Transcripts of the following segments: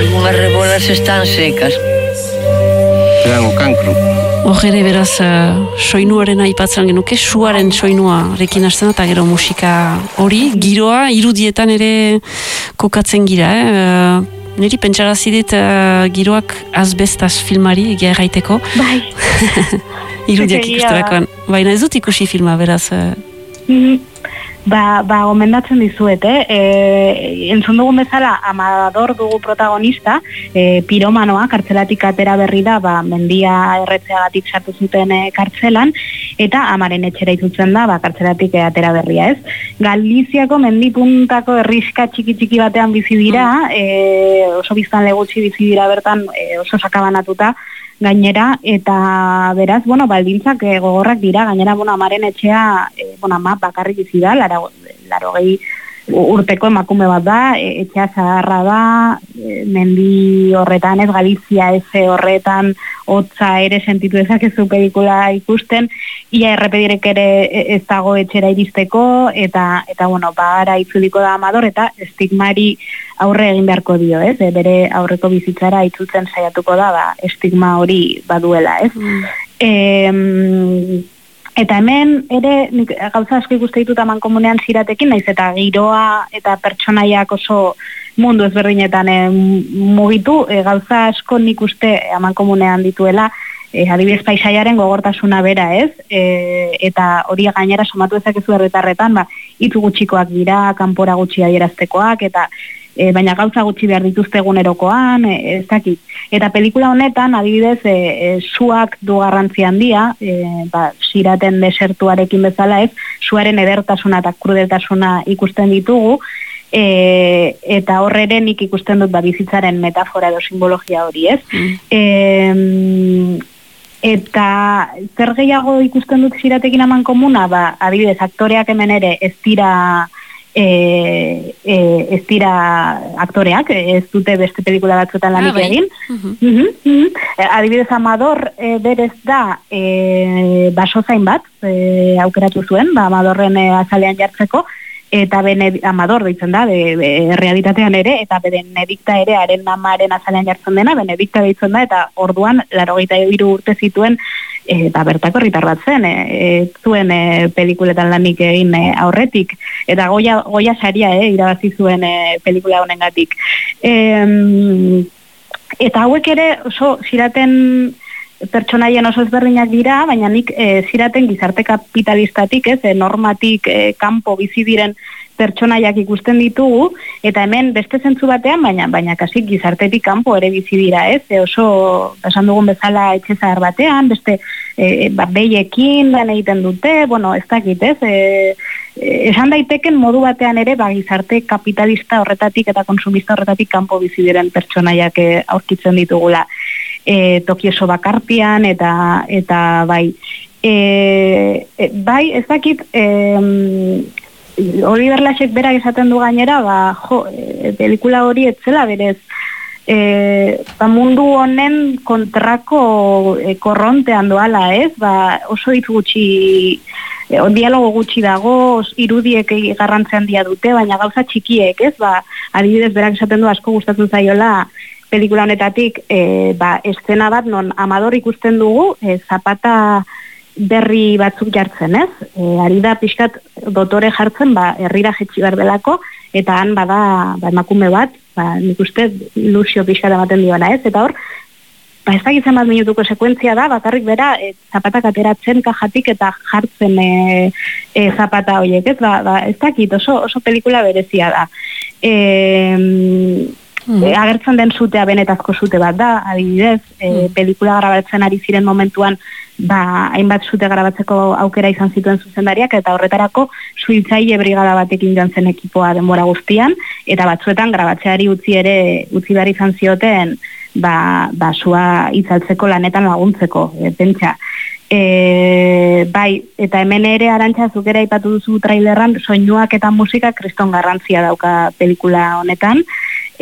Algunas rebolas están secas. Tengo cancro. Hor ere beraz, soinuaren aipatzen genuke, suaren soinua rekin hasten eta gero musika hori, giroa, irudietan ere kokatzen gira, Niri pentsarazidit giroak azbestaz filmari egia erraiteko. Bai. Irudiak ikusterakoan. Baina ez dut ikusi filma, beraz. Gomendatzen dizuet, entzun dugun bezala, Amador dugu protagonista, piromanoa, kartzelatik atera berri da, mendia erretzeagatik sartu zuten kartzelan, eta amaren etxera izutzen da, kartzelatik atera berria, ez? Galiziako mendipuntako herriska txiki batean bizi dira, oso biztan legutsi bizi dira bertan, oso sakabanatuta, gainera, eta beraz, baldintzak gogorrak dira, gainera, amaren etxea, ama bakarrik bizi da, 80 urteko emakume bat da, etxea zaharra da, mendi horretan ez, Galizia ez horretan, hotza ere sentitu dezakezu pelikula ikusten, ia errepedirek ere ez dago etxera iristeko, eta ara itzuliko da Amador, eta estigmari aurre egin beharko dio, ez? Bere aurreko bizitzara itzultzen saiatuko da, estigma hori baduela, ez? Eta hemen ere gauza asko ikuste ditut amankomunean Ziratekin, naiz eta giroa eta pertsonaiak oso mundu ezberdinetan mugitu, gauza asko nik uste amankomunean dituela, adibidez paisaiaren gogortasuna bera, ez? Eta hori gainera somatu ezakezu herritarretan, hitz gutxikoak dira, kanpora gutxi adieraztekoak, eta baina gauza gutxi behar dituzte egunerokoan, ez dakit. Eta pelikula honetan, adibidez, suak du garrantzi handia, Ziraten desertuarekin bezala ez, suaren edertasuna eta krudeltasuna ikusten ditugu, eta horre nik ikusten dut bizitzaren metafora edo simbologia hori, ez? Eta zer gehiago ikusten dut Ziratekin amankomuna, adibidez, aktoreak hemen ere ez dira aktoreak, ez dute beste pelikula batzuetan lanik egin. Adibidez, Amador berez da basozain bat aukeratu zuen, Amadorren azalean jartzeko, eta Amador deitzen da, realitatean ere, eta Benedikta ere, haren amaren azalean jartzen dena, Benedikta deitzen da, eta orduan, 83 urte zituen, eta bertako herritar bat zen, zuen pelikuletan lanik egin aurretik, eta Goya saria irabazi zuen pelikula honengatik. Eta hauek ere oso Ziraten pertsonaien oso ezberdinak dira, baina nik Ziraten gizarte kapitalistatik, normatik kanpo bizi diren pertsonaiak ikusten ditugu, eta hemen beste zentzu batean, baina kasi gizartetik kanpo ere bizi dira, ez? Oso, esan dugun bezala etxe zahar batean, beste behiekin lan egiten dute, ez dakit, ez? Esan daiteken modu batean ere, gizarte kapitalista horretatik eta konsumista horretatik kanpo bizi diren pertsonaiak aurkitzen ditugula. Toki oso bakartian, eta bai, ez dakit, Oliver Lasek berak esaten du gainera, pelikula hori etzela berez, mundu honen kontrako korrontean doala, ez? Oso hitz gutxi, dialogo gutxi dago, irudiek garrantzi handia dute, baina gauza txikiek, ez? Adibidez berak esaten du asko gustatzen zaiola pelikula honetatik, eszena bat non Amador ikusten dugu, zapata berri batzuk jartzen, ez? Ari da pixkat dotore jartzen, herrira jetxi barbelako, eta han bada emakume bat, nik uste ilusio pixkat ematen diona, ez? Eta hor, ez dakitzen bat minutuko sekuentzia da, bakarrik bera zapatak ateratzen kajatik eta jartzen zapata horiek, ez? Ez dakit, oso pelikula berezia da. Agertzen den zutea benetazko zute bat da, adibidez, pelikula grabatzen ari ziren momentuan, hainbat zute grabatzeko aukera izan zituen zuzendariak, eta horretarako suhiltzaile brigada batekin joan zen ekipoa denbora guztian, eta batzuetan grabatzeari utzi behar izan zioten, sua itzaltzeko lanetan laguntzeko, pentsa. Eta hemen ere Arantxa zuk ere aipatu duzu trailerran, soinuak eta musika kriston garrantzia dauka pelikula honetan.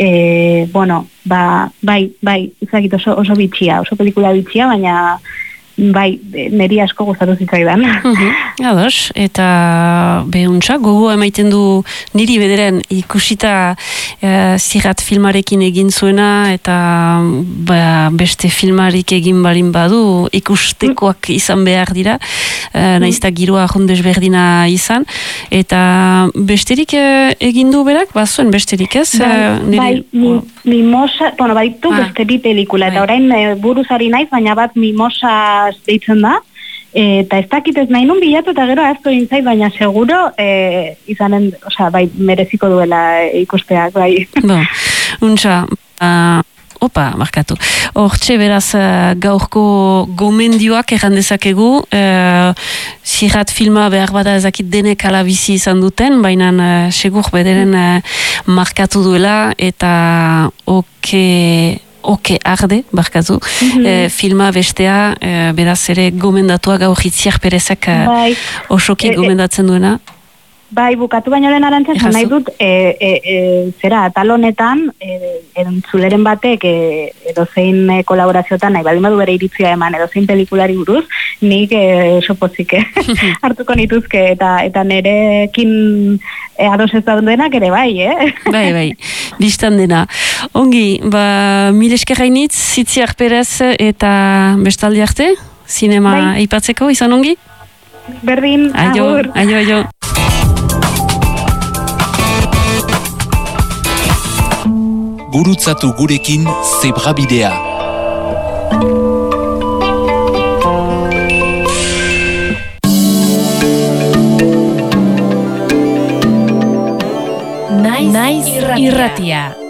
Izakit oso bitxia, oso pelikula bitxia, bai, niri asko gustatu zitzaidan. Ados, eta behuntza, gogoa emaiten du niri bederen ikusita Zirat filmarekin egin zuena eta beste filmarik egin balin badu ikustekoak izan behar dira, naizta giroa jondez berdina izan, eta besterik egin du berak, bazuen besterik ez? Mimosa, bueno, baitu beste bi pelikula, eta orain buruz ari naiz, baina bat Mimosa deitzen da, eta ez dakit ez nahi nun bilatu eta gero azto intzait, baina seguro izanen, bai, mereziko duela ikusteak, bai. Untxa, opa, markatu. Hortxe beraz gaurko gomendioak erran dezakegu, Zirat filma behar bada ezakit denek alabizi izan duten, baina segur bederen markatu duela eta oke arde, barkatu, filma bestea, beraz ere gomendatua gaur Itziar Perezak osoki gomendatzen duena. Bai, bukatu baino lehen Arantzaz, nahi dut, zera, atal honetan, entzuleren batek, edozein kolaborazioetan, nahi baldin badu bere iritzia eman, edozein pelikulari buruz, nik oso pozik hartuko nituzke, eta nerekin ados ez daudenak ere bai, Bai, biztan dena. Ongi, mil eskerrainitz, Itziar Perez eta bestaldi arte, zinema aipatzeko, izan ongi? Berdin, agur. Aio. Gurutzatu gurekin Zebrabidea. Naiz irratia.